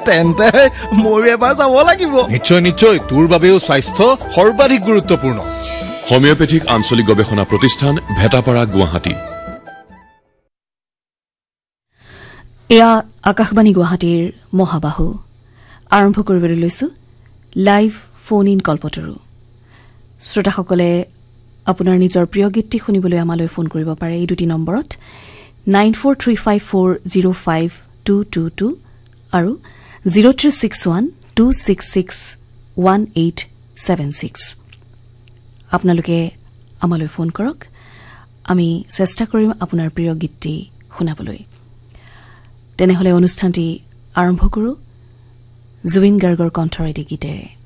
তেন্তে মই এবাৰ যাব লাগিব নিশ্চয় নিশ্চয় তোৰ বাবেও স্বাস্থ্য সৰ্বাধিক গুৰুত্বপূৰ্ণ হোমিওপ্যাথিক আঞ্চলিক গৱেষণা প্ৰতিষ্ঠান ভেটাপাৰা গুৱাহাটী এয়া আকাশবাণী গুৱাহাটীৰ মহাবাহু আৰম্ভ কৰিবলৈ লৈছো লাইভ ফোন ইন কল্পতৰু শ্ৰোতাসকলে আপোনাৰ নিজৰ প্ৰিয় গীতটি শুনিবলৈ আমালৈ ফোন কৰিব পাৰে এই দুটি নম্বৰত 9435405222 আৰু 0361266186 আপোনালোকে আমালৈ ফোন কৰক আমি চেষ্টা কৰিম আপোনাৰ প্ৰিয় গীতটি শুনাবলৈ তেনেহলে অনুষ্ঠানটি আৰম্ভ কৰো জুবিন গাৰ্গৰ কণ্ঠৰ এটি গীতেৰে